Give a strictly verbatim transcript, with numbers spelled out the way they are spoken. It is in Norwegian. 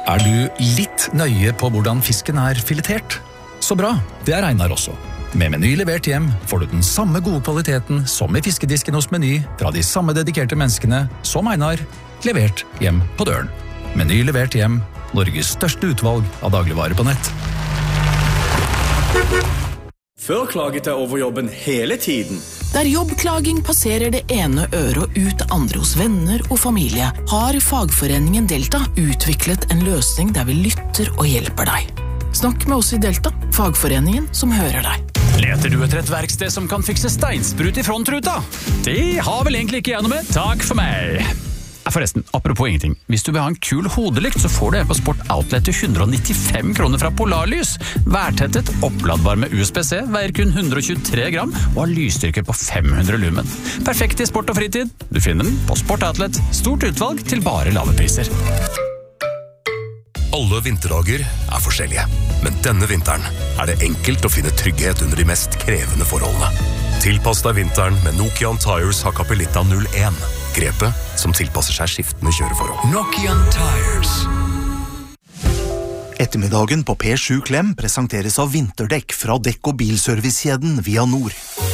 Er du litt nøye på hvordan fisken er filetert? Så bra, det er Einar også. Med Meny levert hjem får du den samme gode kvaliteten som i fiskedisken hos Meny fra de samme dedikerte menneskene som Einar, levert hjem på døren. Meny levert hjem, Norges største utvalg av dagligvarer på nett. Før klaget jeg over jobben hele tiden. Der jobbklaging passerer det ene øret og ut andre hos venner og familie, har fagforeningen Delta utviklet en løsning der vi lytter og hjelper deg. Snakk med oss i Delta, fagforeningen som hører deg. Leter du etter et verksted som kan fikse steinsprut i frontruta? Det har vel egentlig ikke jeg noe med. Takk for meg. Forresten, apropos ingenting. Hvis du vil ha en kul hodelykt, så får du en på Sport Outlet til hundre og nittifem kroner fra Polarlys. Værtettet, oppladbar med U S B C, veier kun hundre og tjuetre gram og har lysstyrke på fem hundre lumen. Perfekt i sport og fritid. Du finner den på Sport Outlet. Stort utvalg til bare lave priser. Alle vinterdager er forskjellige, men denne vinteren er det enkelt å finne trygghet under de mest krevende forholdene. Tilpass deg vinteren med Nokian Tires Hakkapeliitta null en. Grepet som tilpasser seg skiftende kjøreforhold. Nokian Tires. Ettermiddagen på P sju Klem presenteres av vinterdekk fra dekk- og bilservicekjeden Via Nord.